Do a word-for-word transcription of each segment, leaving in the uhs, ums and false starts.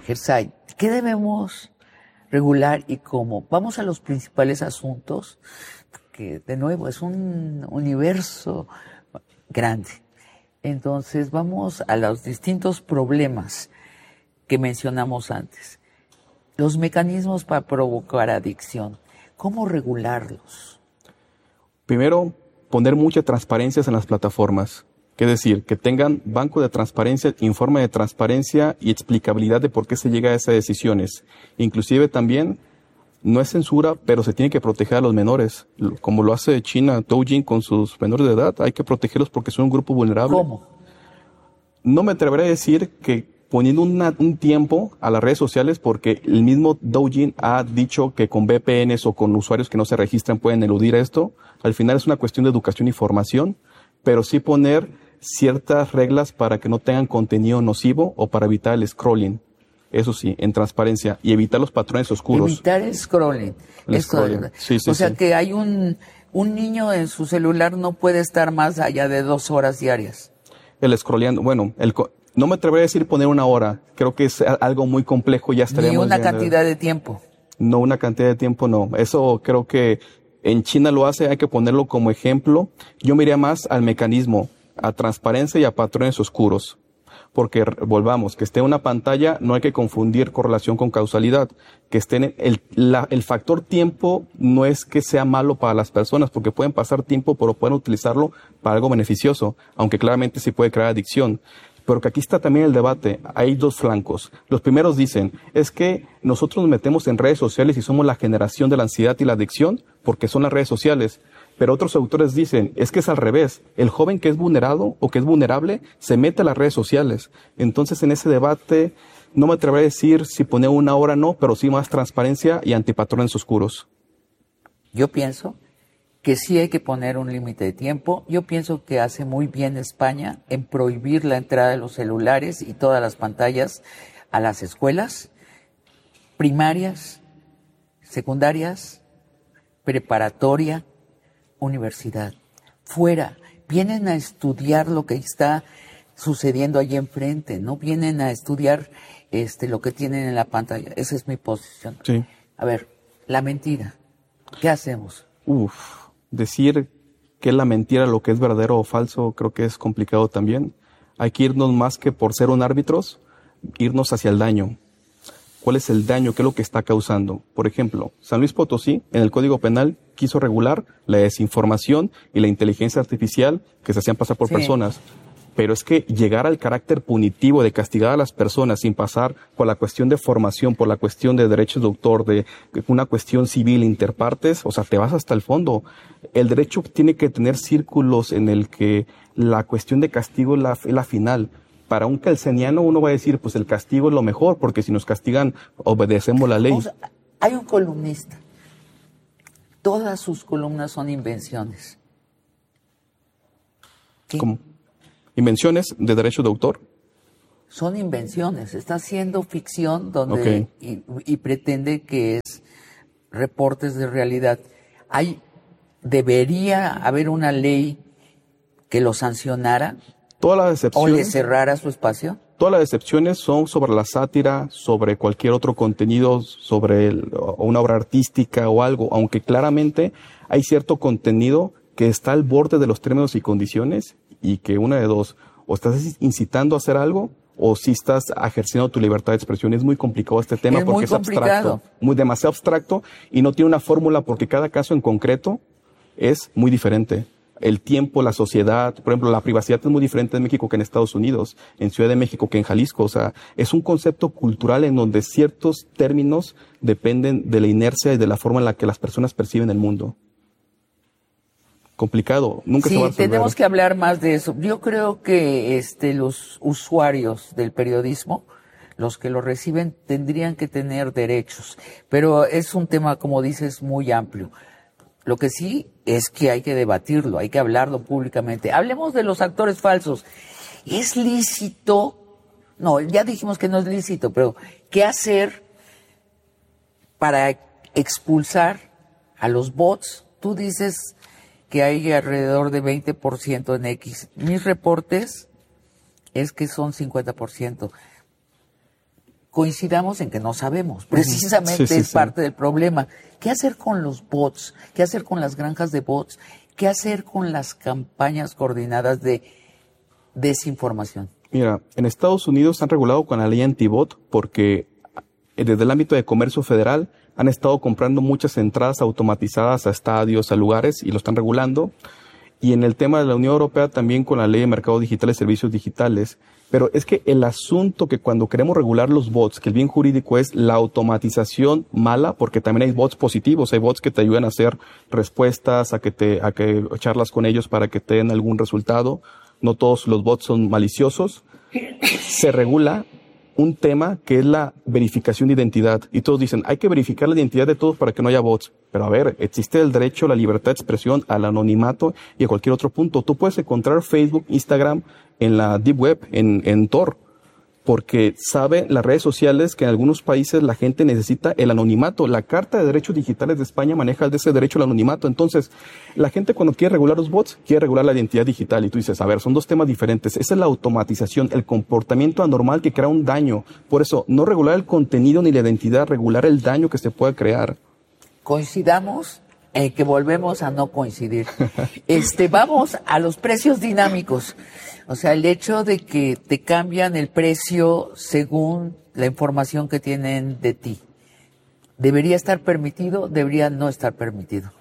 Gersay, ¿qué debemos regular y cómo? Vamos a los principales asuntos, que de nuevo es un universo grande. Entonces vamos a los distintos problemas que mencionamos antes. Los mecanismos para provocar adicción, ¿cómo regularlos? Primero, poner mucha transparencia en las plataformas. Es decir, que tengan banco de transparencia, informe de transparencia y explicabilidad de por qué se llega a esas decisiones. Inclusive también, no es censura, pero se tiene que proteger a los menores. Como lo hace China, Douyin con sus menores de edad, hay que protegerlos porque son un grupo vulnerable. ¿Cómo? No me atreveré a decir que poniendo una, un tiempo a las redes sociales, porque el mismo Douyin ha dicho que con V P Ns o con usuarios que no se registran pueden eludir esto. Al final es una cuestión de educación y formación, pero sí poner ciertas reglas para que no tengan contenido nocivo o para evitar el scrolling. Eso sí, en transparencia, y evitar los patrones oscuros. Evitar el scrolling. El Esto, scrolling. Sí, sí, o sea sí. que hay un, un niño en su celular no puede estar más allá de dos horas diarias. El scrolleando, bueno, el, no me atrevería a decir poner una hora. Creo que es algo muy complejo, ya estaríamos Ni una viendo. cantidad de tiempo. No, una cantidad de tiempo no. Eso creo que en China lo hace, hay que ponerlo como ejemplo. Yo me iría más al mecanismo, a transparencia y a patrones oscuros. Porque, volvamos, que esté en una pantalla, no hay que confundir correlación con causalidad. Que esté en el, la, el factor tiempo no es que sea malo para las personas, porque pueden pasar tiempo, pero pueden utilizarlo para algo beneficioso, aunque claramente sí puede crear adicción. Pero que aquí está también el debate. Hay dos flancos. Los primeros dicen, es que nosotros nos metemos en redes sociales y somos la generación de la ansiedad y la adicción, porque son las redes sociales. Pero otros autores dicen, es que es al revés. El joven que es vulnerado o que es vulnerable se mete a las redes sociales. Entonces, en ese debate, no me atreveré a decir si poner una hora no, pero sí más transparencia y antipatrones oscuros. Yo pienso que sí hay que poner un límite de tiempo. Yo pienso que hace muy bien España en prohibir la entrada de los celulares y todas las pantallas a las escuelas primarias, secundarias, preparatoria, universidad. Fuera. Vienen a estudiar lo que está sucediendo allí enfrente. No vienen a estudiar este lo que tienen en la pantalla. Esa es mi posición. Sí. A ver, la mentira. ¿Qué hacemos? Uf, decir que es la mentira lo que es verdadero o falso creo que es complicado también. Hay que irnos más que por ser un árbitros, irnos hacia el daño. ¿Cuál es el daño? ¿Qué es lo que está causando? Por ejemplo, San Luis Potosí, en el Código Penal, quiso regular la desinformación y la inteligencia artificial que se hacían pasar por Sí. personas. Pero es que llegar al carácter punitivo de castigar a las personas sin pasar por la cuestión de formación, por la cuestión de derechos de autor, de una cuestión civil interpartes, o sea, te vas hasta el fondo. El derecho tiene que tener círculos en el que la cuestión de castigo es la, es la final. Para un kelseniano uno va a decir, pues el castigo es lo mejor, porque si nos castigan, obedecemos la ley. O sea, hay un columnista. Todas sus columnas son invenciones. ¿Qué? ¿Cómo? Invenciones de derecho de autor. Son invenciones. Está haciendo ficción donde Okay. y, y pretende que es reportes de realidad. Hay, debería haber una ley que lo sancionara Todas las o excepciones, le cerrara su espacio. todas las excepciones son sobre la sátira, sobre cualquier otro contenido, sobre el, o una obra artística o algo, aunque claramente hay cierto contenido que está al borde de los términos y condiciones y que una de dos, o estás incitando a hacer algo o si estás ejerciendo tu libertad de expresión. Es muy complicado este tema Es porque muy es abstracto, complicado. muy demasiado abstracto y no tiene una fórmula porque cada caso en concreto es muy diferente. El tiempo, la sociedad, por ejemplo, la privacidad es muy diferente en México que en Estados Unidos, en Ciudad de México que en Jalisco. O sea, es un concepto cultural en donde ciertos términos dependen de la inercia y de la forma en la que las personas perciben el mundo. Complicado, nunca Sí, se va a resolver. tenemos que hablar más de eso. Yo creo que este los usuarios del periodismo, los que lo reciben, tendrían que tener derechos, pero es un tema, como dices, muy amplio. Lo que sí es que hay que debatirlo, hay que hablarlo públicamente. Hablemos de los actores falsos. ¿Es lícito? No, ya dijimos que no es lícito, pero ¿qué hacer para expulsar a los bots? Tú dices que hay alrededor de veinte por ciento en X. Mis reportes es que son cincuenta por ciento. coincidamos en que no sabemos. Precisamente sí, sí, es sí. parte del problema. ¿Qué hacer con los bots? ¿Qué hacer con las granjas de bots? ¿Qué hacer con las campañas coordinadas de desinformación? Mira, en Estados Unidos han regulado con la ley antibot porque desde el ámbito de comercio federal han estado comprando muchas entradas automatizadas a estadios, a lugares, y lo están regulando. Y en el tema de la Unión Europea también con la ley de mercado digital y servicios digitales. Pero es que el asunto que cuando queremos regular los bots, que el bien jurídico es la automatización mala, porque también hay bots positivos, hay bots que te ayudan a hacer respuestas, a que te, a que charlas con ellos para que te den algún resultado. No todos los bots son maliciosos. Se regula un tema que es la verificación de identidad. Y todos dicen, hay que verificar la identidad de todos para que no haya bots. Pero a ver, existe el derecho a la libertad de expresión, al anonimato y a cualquier otro punto. Tú puedes encontrar Facebook, Instagram en la Deep Web, en, en Tor, porque sabe las redes sociales que en algunos países la gente necesita el anonimato. La Carta de Derechos Digitales de España maneja de ese derecho al anonimato. Entonces, la gente cuando quiere regular los bots, quiere regular la identidad digital. Y tú dices, a ver, son dos temas diferentes. Esa es la automatización, el comportamiento anormal que crea un daño. Por eso, no regular el contenido ni la identidad, regular el daño que se pueda crear. Coincidamos en que volvemos a no coincidir. Este, vamos a los precios dinámicos. O sea, el hecho de que te cambian el precio según la información que tienen de ti. ¿Debería estar permitido? ¿Debería no estar permitido?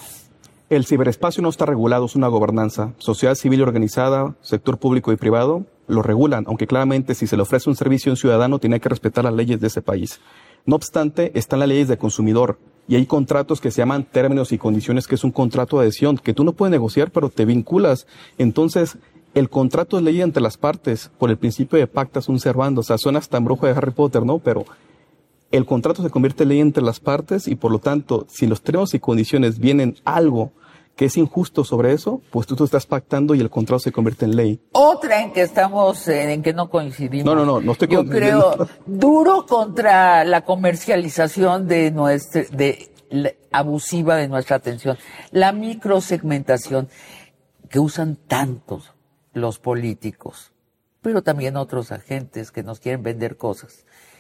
El ciberespacio no está regulado, es una gobernanza. Sociedad civil organizada, sector público y privado, lo regulan, aunque claramente si se le ofrece un servicio a un ciudadano tiene que respetar las leyes de ese país. No obstante, están las leyes de consumidor y hay contratos que se llaman términos y condiciones, que es un contrato de adhesión, que tú no puedes negociar, pero te vinculas. Entonces, el contrato es ley entre las partes por el principio de pacta sunt servanda. O sea, suena hasta en brujo de Harry Potter, ¿no? Pero el contrato se convierte en ley entre las partes y por lo tanto, si los términos y condiciones vienen algo que es injusto sobre eso, pues tú, tú estás pactando y el contrato se convierte en ley. Otra en que estamos, eh, en que no coincidimos. No, no, no, no estoy Yo coincidiendo. creo duro contra la comercialización de nuestra, de la, abusiva de nuestra atención. La microsegmentación que usan tantos los políticos, pero también otros agentes que nos quieren vender cosas.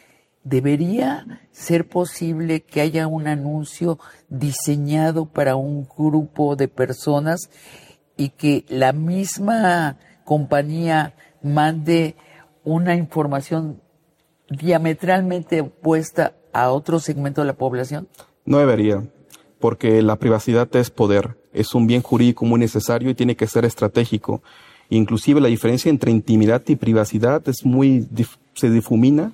¿Debería ser posible que haya un anuncio diseñado para un grupo de personas y que la misma compañía mande una información diametralmente opuesta a otro segmento de la población? No debería, porque la privacidad es poder, es un bien jurídico muy necesario y tiene que ser estratégico. Inclusive la diferencia entre intimidad y privacidad es muy, se difumina.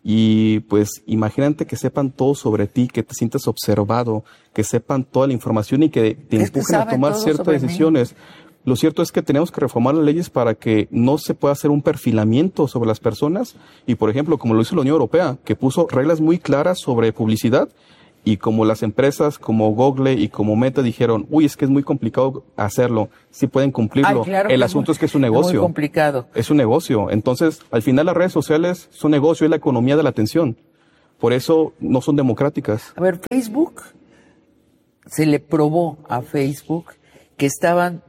Y pues imagínate que sepan todo sobre ti, que te sientas observado, que sepan toda la información y que te Es que empujen a tomar ciertas decisiones. Mí. Lo cierto es que tenemos que reformar las leyes para que no se pueda hacer un perfilamiento sobre las personas. Y por ejemplo, como lo hizo la Unión Europea, que puso reglas muy claras sobre publicidad, y como las empresas como Google y como Meta dijeron, uy, es que es muy complicado hacerlo, sí pueden cumplirlo. Ay, claro el que asunto es, muy, es que es un negocio. Es muy complicado. Es un negocio. Entonces, al final las redes sociales son negocio, es la economía de la atención. Por eso no son democráticas. A ver, Facebook, se le probó a Facebook que estaban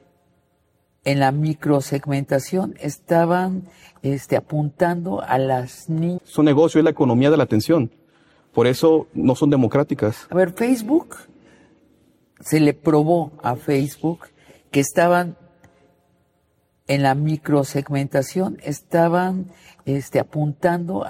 en la microsegmentación, estaban este, apuntando a las niñas. Su negocio es la economía de la atención. Por eso no son democráticas. A ver, Facebook, se le probó a Facebook que estaban en la microsegmentación, estaban este, apuntando